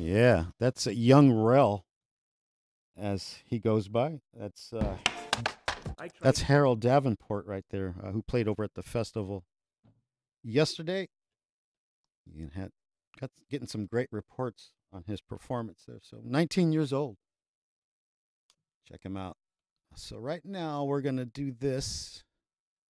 Yeah, that's a young Rel as he goes by. I tried. That's Harold Davenport right there, who played over at the festival yesterday. You had got getting some great reports on his performance there. So 19 years old. Check him out. So right now we're gonna do this.